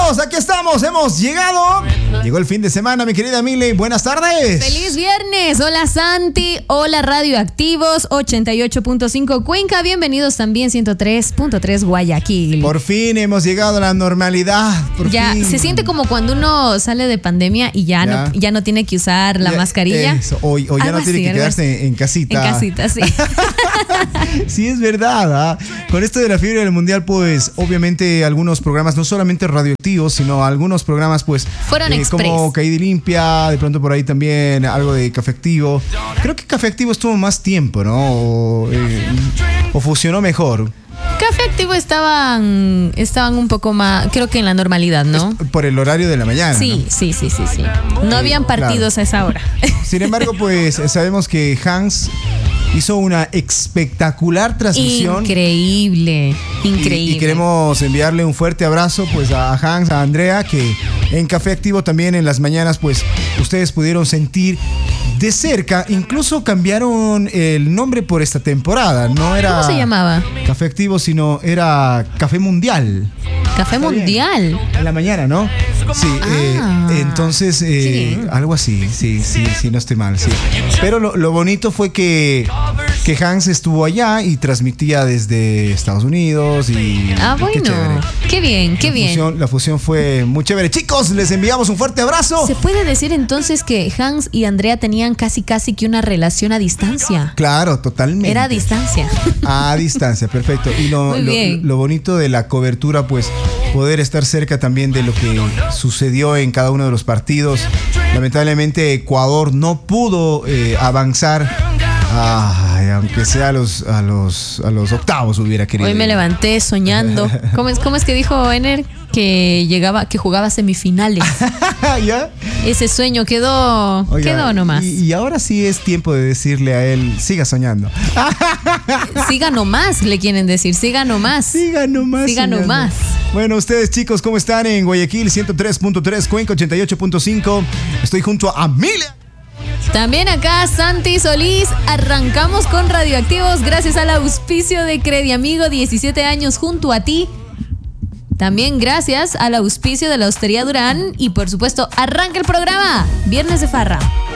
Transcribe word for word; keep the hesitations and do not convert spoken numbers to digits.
chicos, aquí estamos, hemos llegado. Llegó el fin de semana, mi querida Miley. Buenas tardes. ¡Feliz viernes! Hola Santi, hola Radioactivos, ochenta y ocho punto cinco Cuenca. Bienvenidos también ciento tres punto tres Guayaquil. Por fin hemos llegado a la normalidad. Por ya, fin. se siente como cuando uno sale de pandemia y ya, ya. No, ya no tiene que usar la ya, mascarilla. Eso, o, o ya algo no tiene así, que quedarse en, en casita. En casita, sí. Sí, es verdad. ¿eh? Con esto de la fiebre del mundial, pues obviamente algunos programas, no solamente radioactivos, sino algunos programas, pues fueron eh, como Caída Limpia, de pronto por ahí también algo de Café Activo. Creo que Café Activo estuvo más tiempo, ¿no? O, eh, o fusionó mejor. Café Activo estaban estaban un poco más, creo que en la normalidad, ¿no? Es por el horario de la mañana. Sí, ¿no? sí, sí, sí, sí. No habían partidos claro. a esa hora. Sin embargo, pues sabemos que Hans hizo una espectacular transmisión. Increíble, increíble. Y, y queremos enviarle un fuerte abrazo pues a Hans, a Andrea, que en Café Activo también en las mañanas pues ustedes pudieron sentir de cerca. Incluso cambiaron el nombre por esta temporada. No era ¿Cómo se llamaba? Café Activo, sino era Café Mundial. Café Está Mundial. Bien. En la mañana, ¿no? Sí, ah, eh, entonces eh, sí. algo así, sí, sí, sí, no estoy mal, sí. Pero lo, lo bonito fue que, que Hans estuvo allá y transmitía desde Estados Unidos y... Ah, bueno, qué, qué bien, qué la bien. Fusión, la fusión fue muy chévere. Chicos, les enviamos un fuerte abrazo. ¿Se puede decir entonces que Hans y Andrea tenían casi casi que una relación a distancia? Claro, totalmente. Era a distancia. A distancia, perfecto. Y lo, lo, lo bonito de la cobertura, pues, poder estar cerca también de lo que sucedió en cada uno de los partidos. Lamentablemente Ecuador no pudo eh, avanzar, ay, aunque sea a los, a los a los octavos hubiera querido. Hoy me levanté soñando. ¿Cómo es, cómo es que dijo Ener? Que llegaba, que jugaba semifinales. ¿Ya? Ese sueño quedó, Oiga, quedó nomás. Y, y ahora sí es tiempo de decirle a él, siga soñando. Siga nomás, le quieren decir, siga nomás. Siga nomás. Siga soñando. nomás. Bueno, ustedes chicos, ¿cómo están? En Guayaquil ciento tres punto tres, Cuenca ochenta y ocho punto cinco. Estoy junto a Amelia. También acá Santi Solís. Arrancamos con Radioactivos gracias al auspicio de Crediamigo, diecisiete años junto a ti. También gracias al auspicio de la Hostería Durán. Y por supuesto, arranca el programa Viernes de Farra.